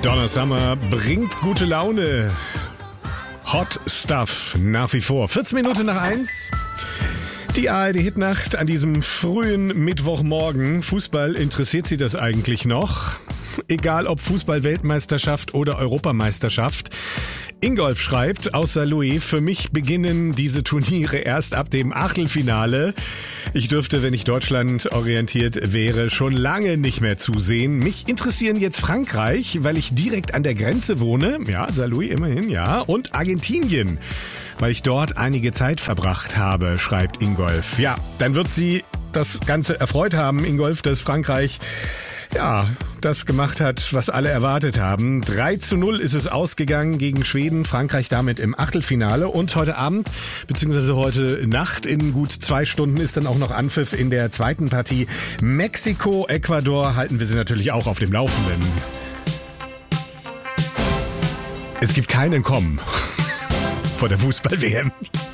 Donna Summer bringt gute Laune. Hot Stuff nach wie vor. 14 Minuten nach 1. Die ARD-Hitnacht an diesem frühen Mittwochmorgen. Fußball, interessiert Sie das eigentlich noch? Egal ob Fußball-Weltmeisterschaft oder Europameisterschaft. Ingolf schreibt, außer Louis, für mich beginnen diese Turniere erst ab dem Achtelfinale. Ich dürfte, wenn ich Deutschland orientiert wäre, schon lange nicht mehr zusehen. Mich interessieren jetzt Frankreich, weil ich direkt an der Grenze wohne. Ja, Saarlouis immerhin, ja. Und Argentinien, weil ich dort einige Zeit verbracht habe, schreibt Ingolf. Ja, dann wird Sie das Ganze erfreut haben, Ingolf, dass Frankreich das gemacht hat, was alle erwartet haben. 3:0 ist es ausgegangen gegen Schweden. Frankreich damit im Achtelfinale. Und heute Abend, beziehungsweise heute Nacht in gut 2 Stunden ist dann auch noch Anpfiff in der zweiten Partie. Mexiko, Ecuador, halten wir Sie natürlich auch auf dem Laufenden. Es gibt kein Entkommen vor der Fußball-WM.